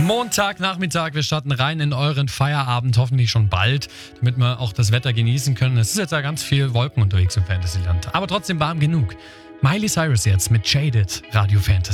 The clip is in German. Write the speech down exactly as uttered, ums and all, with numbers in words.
Montagnachmittag, wir starten rein in euren Feierabend, hoffentlich schon bald, damit wir auch das Wetter genießen können. Es ist jetzt ja ganz viel Wolken unterwegs im Fantasyland, aber trotzdem warm genug. Miley Cyrus jetzt mit Jaded, Radio Fantasy.